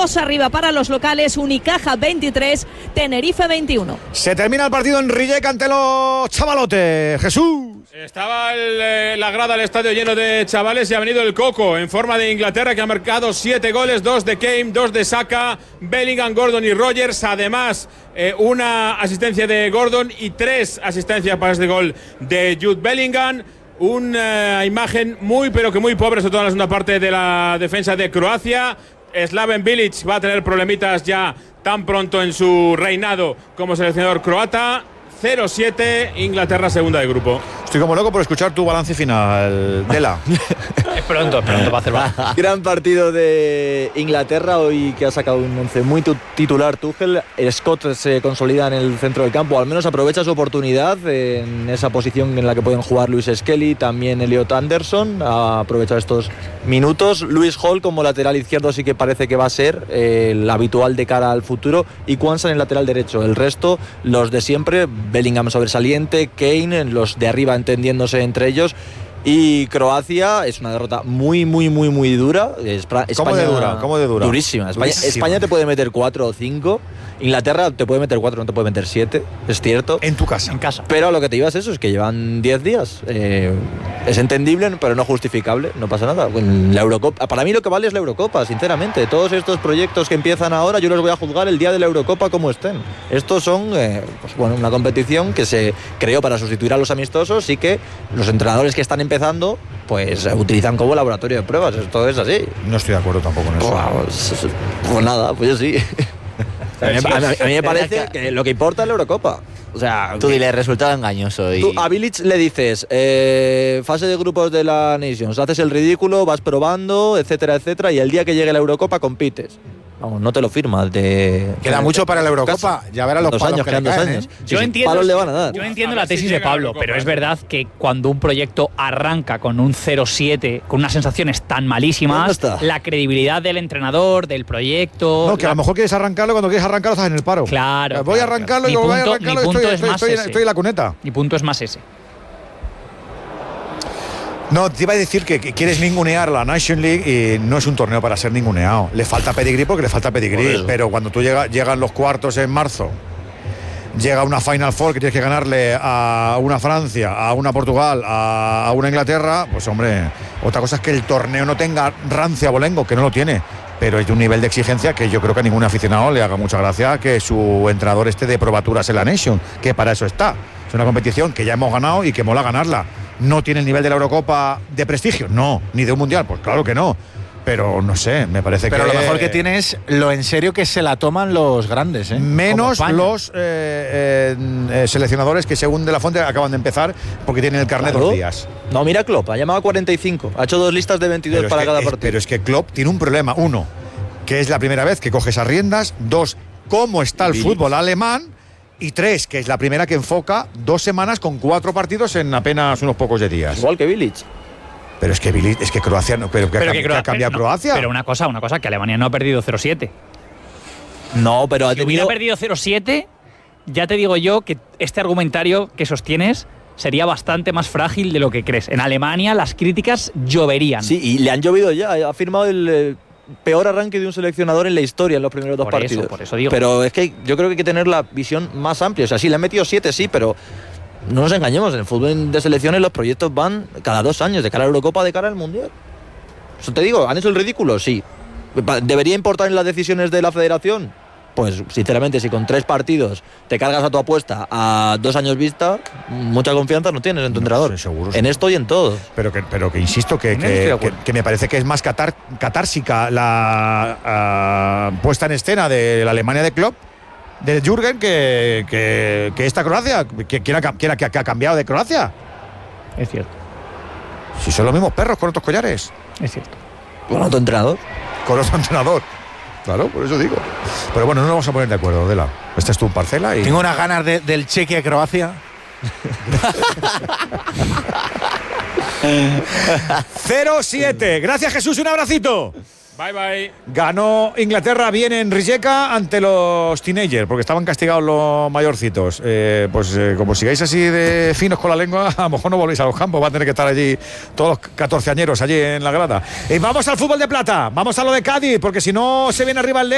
2 arriba para los locales, Unicaja 23, Tenerife 21. Se termina el partido en Rijeka ante los chavalotes. Jesús. Estaba la grada del estadio lleno de chavales y ha venido el Coco en forma de Inglaterra, que ha marcado 7 goles, 2 de Kane, 2 de Saka, Bellingham, Gordon y Rogers. Además, una asistencia de Gordon y 3 asistencias para este gol de Jude Bellingham. Una imagen muy pero que muy pobre, sobre todo en la segunda parte de la defensa de Croacia. Slaven Bilic va a tener problemitas ya tan pronto en su reinado como seleccionador croata. 0-7, Inglaterra segunda de grupo. Estoy como loco por escuchar tu balance final, Dela. Es pronto para hacer balance. Gran partido de Inglaterra hoy, que ha sacado un 11 muy titular Tuchel. Scott se consolida en el centro del campo, al menos aprovecha su oportunidad en esa posición en la que pueden jugar Luis Skelly, también Elliot Anderson, ha aprovechado estos minutos. Luis Hall como lateral izquierdo sí que parece que va a ser el habitual de cara al futuro, y Quansah en el lateral derecho. El resto, los de siempre, Bellingham sobresaliente, Kane, los de arriba entendiéndose entre ellos. Y Croacia es una derrota muy dura. ¿Cómo de dura? ¿Cómo de dura? Durísima. España te puede meter 4 o 5. Inglaterra te puede meter 4, no te puede meter 7, es cierto. En tu casa. En casa. Pero a lo que te ibas eso es que llevan 10 días. Es entendible, pero no justificable, no pasa nada. La Eurocopa, para mí lo que vale es la Eurocopa, sinceramente. Todos estos proyectos que empiezan ahora, yo los voy a juzgar el día de la Eurocopa como estén. Estos son una competición que se creó para sustituir a los amistosos, y que los entrenadores que están empezando pues utilizan como laboratorio de pruebas. Esto es así. No estoy de acuerdo tampoco en eso. Pues nada, pues yo sí. A mí me parece que lo que importa es la Eurocopa. O sea, tú dile resultado engañoso. Tú a Bilic le dices fase de grupos de la Nations, haces el ridículo, vas probando, etcétera, y el día que llegue la Eurocopa compites. Vamos, no te lo firmas. Queda mucho para la Eurocopa. Ya verás los palos que le caen, ¿eh? Yo entiendo, palos le van a dar. Yo entiendo la tesis de Pablo, pero es verdad que cuando un proyecto arranca con un 0-7, con unas sensaciones tan malísimas, la credibilidad del entrenador, del proyecto... No, que a lo mejor quieres arrancarlo, cuando quieres arrancarlo estás en el paro. Claro. Voy a arrancarlo y voy a arrancarlo estoy en la cuneta. Mi punto es más ese. No, te iba a decir que quieres ningunear la Nation League y no es un torneo para ser ninguneado. Le falta pedigrí porque le falta pedigrí, pero cuando tú llegan los cuartos en marzo, llega una Final Four que tienes que ganarle a una Francia, a una Portugal, a una Inglaterra, pues hombre, otra cosa es que el torneo no tenga rancia abolengo, que no lo tiene, pero es de un nivel de exigencia que yo creo que a ningún aficionado le haga mucha gracia que su entrenador esté de probaturas en la Nation, que para eso está. Es una competición que ya hemos ganado y que mola ganarla. ¿No tiene el nivel de la Eurocopa de prestigio? No. ¿Ni de un Mundial? Pues claro que no. Pero no sé, me parece pero lo mejor que tiene es lo en serio que se la toman los grandes, ¿eh? Menos los seleccionadores que, según De La Fuente, acaban de empezar porque tienen el carnet 2 días. No, mira Klopp, ha llamado a 45. Ha hecho 2 listas de 22 para cada partido. Pero es que Klopp tiene un problema. 1, que es la primera vez que coge esas riendas. 2, cómo está el fútbol alemán. Y 3, que es la primera que enfoca 2 semanas con 4 partidos en apenas unos pocos de días. Igual que Bilic. Pero es que Croacia no, que ha cambiado Croacia. Pero una cosa, que Alemania no ha perdido 0-7. No, pero si hubiera perdido 0-7, ya te digo yo que este argumentario que sostienes sería bastante más frágil de lo que crees. En Alemania las críticas lloverían. Sí, y le han llovido ya. Ha firmado el peor arranque de un seleccionador en la historia en los primeros 2 partidos. Por eso digo. Pero es que yo creo que hay que tener la visión más amplia. O sea, sí, le han metido 7, sí, pero no nos engañemos. En el fútbol de selecciones los proyectos van cada 2 años, de cara a la Eurocopa, de cara al Mundial. Eso te digo, ¿han hecho el ridículo? Sí. ¿Debería importar en las decisiones de la federación? Pues sinceramente, si con 3 partidos te cargas a tu apuesta a 2 años vista, mucha confianza no tienes en tu entrenador. Seguro. En esto y en todo. Pero que insisto, que me parece que es más catársica la puesta en escena de la Alemania de Klopp, de Jürgen, que esta Croacia. ¿Quién ha cambiado de Croacia? Es cierto. Si son los mismos perros con otros collares. Es cierto. Con otro entrenador. Con otro entrenador. Claro, por eso digo. Pero bueno, no nos vamos a poner de acuerdo, Dela. Esta es tu parcela y... Tengo unas ganas del Chequia-Croacia. 0-7. Gracias, Jesús. Un abracito. Bye, bye. Ganó Inglaterra bien en Rijeka ante los teenagers, porque estaban castigados los mayorcitos. Como sigáis así de finos con la lengua, a lo mejor no volvéis a los campos. Va a tener que estar allí todos los 14añeros allí en la grada. Vamos al fútbol de plata. Vamos a lo de Cádiz, porque si no se viene arriba el